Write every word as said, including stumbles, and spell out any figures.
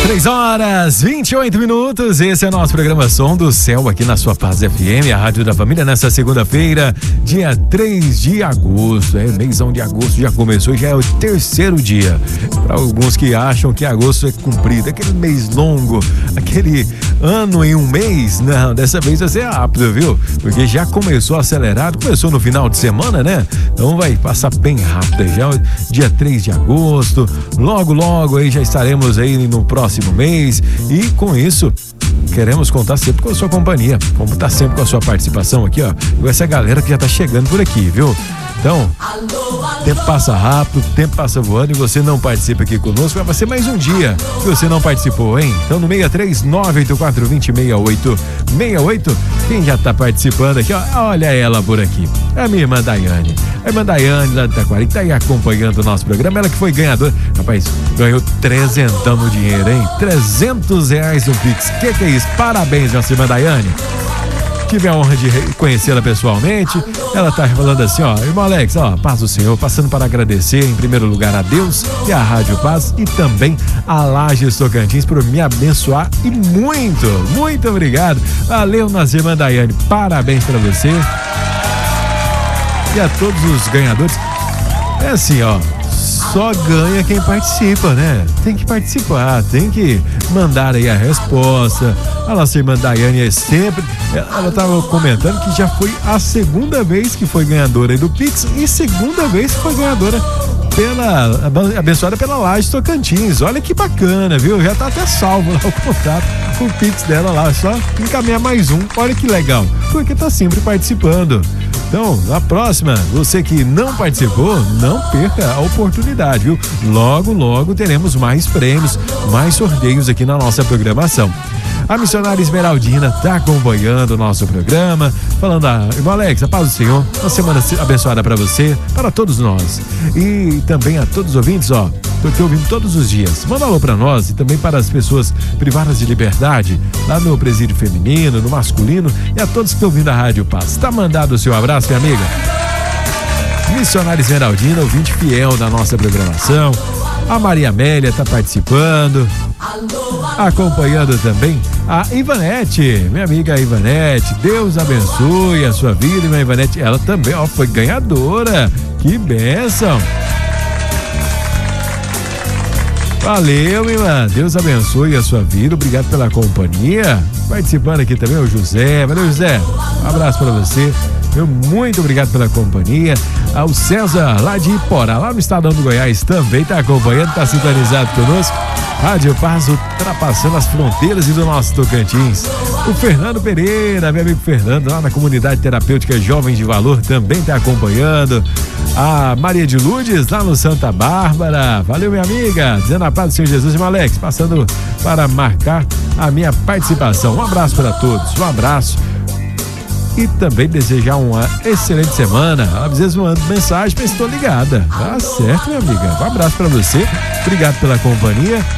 três horas, vinte e oito minutos. Esse é o nosso programa Som do Céu aqui na sua Paz F M, a rádio da família, nessa segunda-feira, dia três de agosto. É, mêsão de agosto já começou, já é o terceiro dia. Para alguns que acham que agosto é comprido, aquele mês longo, aquele ano em um mês, não, dessa vez vai ser rápido, viu? Porque já começou acelerado, começou no final de semana, né? Então vai passar bem rápido, já é dia três de agosto, logo, logo aí já estaremos aí no próximo mês e com isso queremos contar sempre com a sua companhia, como tá sempre com a sua participação aqui, ó, com essa galera que já tá chegando por aqui, viu? Então, o tempo passa rápido, o tempo passa voando e você não participa aqui conosco, vai ser mais um dia que você não participou, hein? Então no seis três nove oito quatro dois zero seis oito seis oito, quem já tá participando aqui, ó, olha ela por aqui, é a minha irmã Daiane. A irmã Daiane lá de Taquari, tá aí acompanhando o nosso programa, ela que foi ganhadora, rapaz, ganhou trezentão no dinheiro, hein? trezentos reais no Pix, que que é isso? Parabéns, nossa irmã Daiane. Tive a honra de conhecê-la pessoalmente. Ela tá falando assim, ó, irmão Alex, ó, paz do Senhor, passando para agradecer em primeiro lugar a Deus e a Rádio Paz e também a Lages Tocantins por me abençoar e muito, muito obrigado. Valeu, nossa irmã Daiane, parabéns para você e a todos os ganhadores. É assim, ó, só ganha quem participa, né? Tem que participar, tem que mandar aí a resposta. A nossa irmã Daiane é sempre, ela estava comentando que já foi a segunda vez que foi ganhadora aí do Pix e segunda vez que foi ganhadora pela, abençoada pela Lages Tocantins. Olha que bacana, viu? Já tá até salvo lá o contato com o Pix dela lá, só encaminhar mais um. Olha que legal, porque tá sempre participando. Então, na próxima, você que não participou, não perca a oportunidade, viu? Logo, logo teremos mais prêmios, mais sorteios aqui na nossa programação. A missionária Esmeraldina está acompanhando o nosso programa, falando, ah, irmão Alex, a paz do Senhor, uma semana abençoada para você, para todos nós. E também a todos os ouvintes, ó, tô aqui ouvindo todos os dias. Manda alô para nós e também para as pessoas privadas de liberdade, lá no presídio feminino, no masculino e a todos que estão ouvindo a Rádio Paz. Tá mandado o seu abraço, minha amiga? Missionária Esmeraldina, ouvinte fiel da nossa programação. A Maria Amélia está participando, acompanhando também a Ivanete, minha amiga Ivanete. Deus abençoe a sua vida, minha Ivanete. Ela também, ó, foi ganhadora. Que bênção! Valeu, minha irmã. Deus abençoe a sua vida. Obrigado pela companhia. Participando aqui também o José. Valeu, José. Um abraço para você. Meu muito obrigado pela companhia. Ao César, lá de Iporá, lá no estadão do Goiás, também está acompanhando, está sintonizado conosco. Rádio Paz ultrapassando as fronteiras e do nosso Tocantins. O Fernando Pereira, meu amigo Fernando, lá na comunidade terapêutica Jovens de Valor, também está acompanhando. A Maria de Lourdes, lá no Santa Bárbara. Valeu, minha amiga. Dizendo a paz do Senhor Jesus, irmão Alex, passando para marcar a minha participação. Um abraço para todos, um abraço. E também desejar uma excelente semana. Às vezes mando mensagem, mas estou ligada. Tá certo, minha amiga. Um abraço para você. Obrigado pela companhia.